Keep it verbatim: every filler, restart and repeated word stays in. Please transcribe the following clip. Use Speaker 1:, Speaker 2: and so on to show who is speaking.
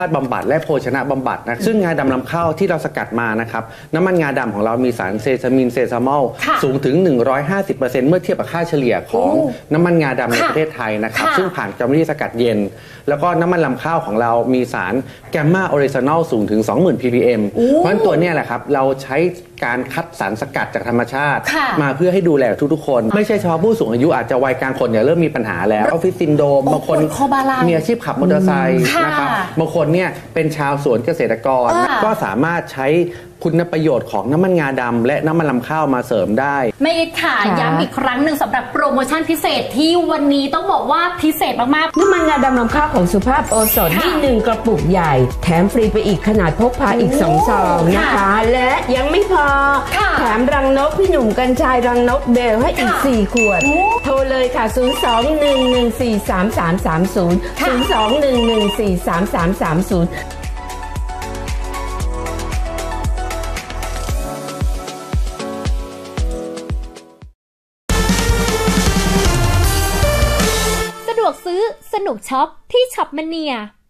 Speaker 1: บำบัดและโภชนะบำบัดนะซึ่งงาดำนำเข้าที่เราสกัดมานะครับน้ำมันงาดำของเรามีสารเซซามินเซซามอลสูงถึง หนึ่งร้อยห้าสิบเปอร์เซ็นต์ เมื่อเทียบกับค่าเฉลี่ยของน้ำมันงาดำในประเทศไทยนะครับซึ่งผ่านกรรมวิธีสกัดเย็นแล้วก็น้ำมันลำข้าวของเรามีสารแกมมาออริจินอลสูงถึง สองหมื่น พี พี เอ็ม เพราะฉะนั้นตัวนี้แหละครับเราใช้การคัดสารสกัดจากธรรมชาติมาเพื่อให้ดูแลทุกๆคนไม่ใช่เฉพาะผู้สูงอายุอาจจะวัยกลางคนเนี่ยเริ่มมีปัญหาแล้วออฟฟิศซินโดรมบางคนมีอาชีพขับมอเตอร์ไซค์นะครับบางคนเนี่ยเป็นชาวสวนเกษตรกรก็สามารถใช้คุณประโยชน์ของน้ำมันงาดำและน้ำมันลำข้าวมาเสริมได้
Speaker 2: แม่อิทค่ะย้ำอีกครั้งหนึ่งสำหรับโปรโมชั่นพิเศษที่วันนี้ต้องบอกว่าพิเศษมาก
Speaker 3: ๆน้ำมันงาดำลำข้าวของสุภาพโอสถนี่หนึ่งกระปุกใหญ่แถมฟรีไปอีกขนาดพกพาอีกสองซองนะคะและยังไม่พอแถมรังนกพี่หนุ่มกัญชัยรังนกเบลให้อีกสี่ขวดโทรเลยค่ะศูนย์ สอง หนึ่ง หนึ่ง สี่ สาม สาม สาม ศูนย์ ศูนย์ สอง หนึ่ง หนึ่ง สี่ สาม สาม สาม ศูนย์
Speaker 4: สะดวกซื้อสนุกช็อปที่ช็อปมะเนีย